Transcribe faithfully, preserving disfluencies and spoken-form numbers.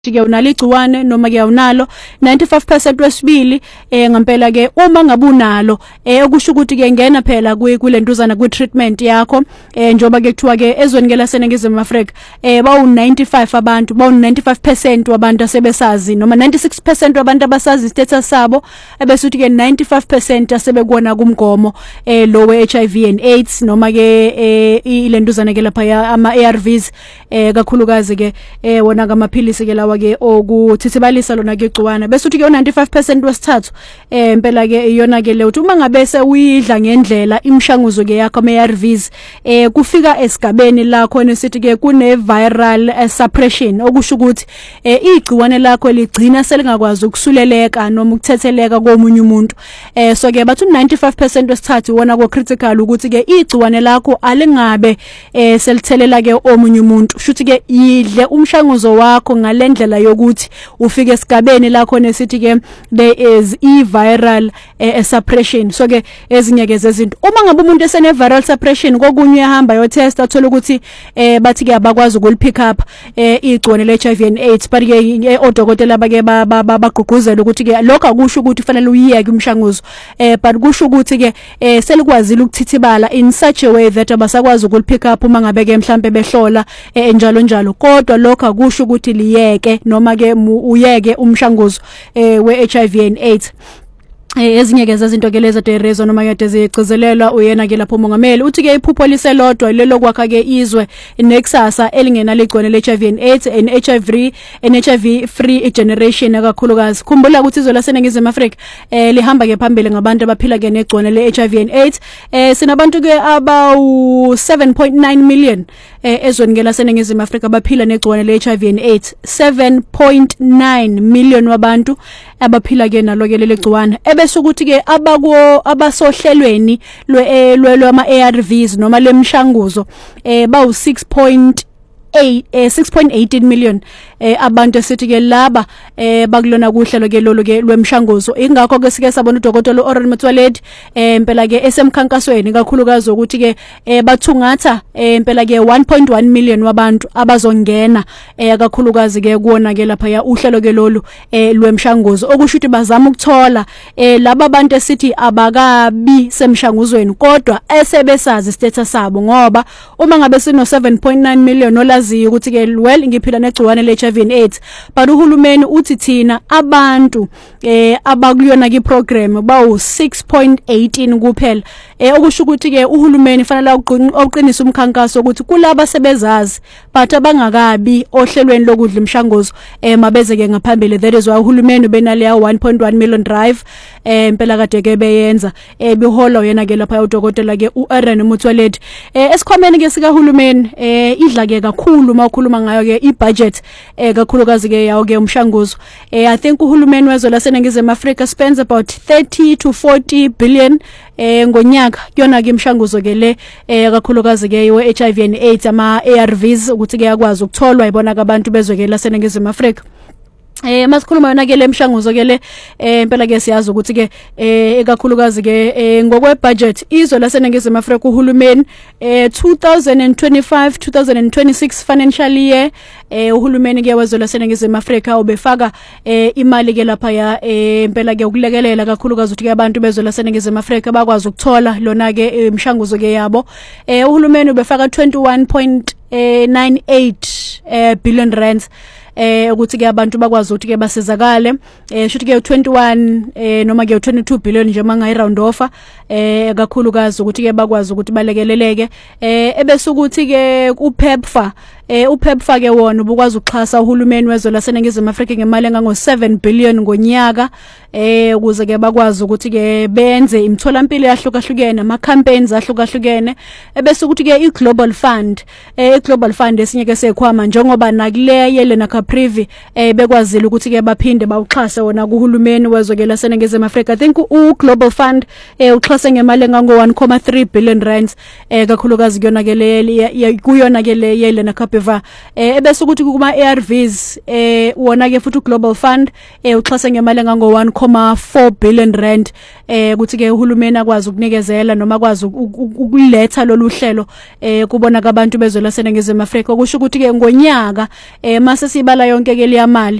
ke unalo igciwane noma ke awunalo ninety-five percent wesibili eh ngempela ke uma ngabe unalo eh okusho ukuthi ke ngena phela kulentuzana kwi treatment yakho eh njoba ke kuthiwa ke ezweni ke laseNingizimu Afrika eh bawu ninety-five abantu bawu ninety-five percent wabantu asebesazi noma ninety-six percent wabantu abasazi status sabo ebese uthi ke ninety-five percent asebekona kumgomo eh lo we H I V and AIDS noma ke eh ilentuzana ke lapha ama A R Vs eh kakhulukazi ke eh wona ngamaphilisi ke lawa ke okuthithibalisa lona ke igciwana bese uthi ke ninety-five percent wesithathu eh impela ke iyona ke le uthi uma ngabe sewuyidla ngendlela imishanguzo ke yakho ama A R Vs eh kufika esigabeni lakho nesithi ke kune viral uh, suppression okusho ukuthi eh igciwane lakho ligcina selingakwazi ukusuleleka noma ukuthetheleka komunye umuntu eh so ke bathu ninety-five percent wesithathu wona ko critical ukuthi ke igciwane lakho alingabe eh selithelela ke omunye umuntu shuthi ke yidle umshanguzo wakho ngalendlela yokuthi ufike esigabeni lakho nesithi ke there is e viral uh, suppression so ke ezinye ke zezinto uma ngabe umuntu esene viral suppression kokunye ehamba yo test athola ukuthi eh bathi ke abakwazi ukul-pick up eh igciwane le H I V and AIDS but ke odokotela bake bagqugquzela ukuthi ke lokho akusho ukuthi kufanele uyiyeke umshanguzo eh but kusho ukuthi ke eh selikwazile ukuthithibala in such a way that abasakwazi ukul-pick up uma ngabe ke mhlambe behlola eh njalo njalo kodwa lokho akusho ukuthi liyeke noma ke uyeke umshanguzo eh we H I V and AIDS eh ezinye ke zezinto ke leza derezo noma kade zigcizelelwa uyena ke lapho umongameli uthi ke iphupho liselodwa lelo kwakha ke izwe nekusasa elingena legcwane le H I V and AIDS and H I V and H I V free generation akakhulukazi khumbula ukuthi izwe laseNingizimu Afrika eh lihamba ke phambili ngabantu abaphila ke negcwane le H I V and AIDS eh sinabantu ke aba seven point nine million eh ezweni ke laseNingizimu Afrika abaphila negcwane le H I V and AIDS seven point nine million wabantu abaphila ke nalo ke leli gciwane bese ukuthi ke abako abasohlelweni lwe lwama A R Vs noma lemshanguzo eh bawu six point eight eh six point one eight million eh abantu esithi ke laba eh bakulona kuhlelo ke lolo ke lwemshanguzo ingakho ke sike sabona udokotela Oren Motsoaledi eh impela ke esemkhankasweni kakhulukazi ukuthi ke eh bathungatha eh impela ke one point one million wabantu abazongena eh kakhulukazi ke kuona ke lapha ya uhlelo ke lolu eh lwemshanguzo okusho ukuthi bazama ukuthola eh laba bantu esithi abakabi semshanguzweni kodwa esebesazi status sabo ngoba uma ngabe sino seven point nine million olaziyo ukuthi ke well ngiphila negciwane le H I V and AIDS but uhulumeni uthi thina abantu eh abakuyona ke program bawu six point one eight kuphela eh okusho ukuthi ke uhulumeni fanele uqinisa umkhankaso ukuthi kulabo sebezazi but abangakabi ohlelweni lokudla imshanguzo eh mabeze ke ngaphambili that is why uhulumeni benale ya one point one million drive eh impela kade ke beyenza eh bihola yena ke lapha udokotela ke uOren Motsoaledi eh esikhwameni ke sika hulumeni eh idla ke kakhulu mawukhuluma ngayo ke ibudget eh kakhulukazi ke yawo ke umshanguzo eh I think uhulumeni wezwe laseNingizimu Afrika spends about thirty to forty billion eh ngonyaka kuyona ke imshanguzo ke le eh kakhulukazi ke we H I V and AIDS ama A R Vs ukuthi ke yakwazi ukutholwa ibona kabantu bezwe ke laseNingizimu Afrika eh masikhuluma yona ke lemshanguzo ke le eh impela ke siyazi ukuthi ke eh ekakhulukazi ke ngokwe budget izwe laseNingizimu Afrika uhulumeni eh two thousand twenty-five two thousand twenty-six financial year eh uhulumeni ke wezwe laseNingizimu Afrika ubefaka eh imali ke lapha ya eh impela ke ukulekelela kakhulukazi ukuthi ke abantu bezwe laseNingizimu Afrika bakwazi ukuthola lona ke imshanguzo ke yabo eh uhulumeni ubefaka twenty-one point nine eight eh billion rands eh ukuthi ke abantu bakwazi ukuthi ke basizakale eh shuthi ke twenty-one eh noma ke twenty-two billion nje manga round offer eh kakhulukazi ukuthi ke bakwazi ukuthi balekeleleke eh ebese ukuthi ke uPEPFAR eh uPEPFAR ke wona ubukwazi ukuxhasa uhulumeni wezwe laseNingizimu Afrika ngemali engango seven billion ngonyaka eh ukuze ke bakwazi ukuthi ke benze imtholampilo yahlukahlukene ama campaigns ahlukahlukene ebese ukuthi ke iGlobal Fund eh iGlobal Fund esinye ke sekhwama njengoba nakule yelena Privi eh bekwazile ukuthi ke baphinde bawuxhase wona kuhulumeni wezwe ke laseNingizimu Afrika I think uGlobal Fund eh uxhase ngemali engango one point three billion rands eh kakhulukazi kuyona ke le kuyona ke le yelena River eh ebese ukuthi kuma A R Vs eh wona ke futhi Global Fund eh uxhasa ngemali engango one point four billion rand eh ukuthi ke uhulumeni akwazi ukunikezela noma akwazi ukuletha lolu hlelo eh kubona abantu bezwe laseNingizimu Afrika kusho ukuthi ke ngonyaka eh mase sibala yonke ke liyamali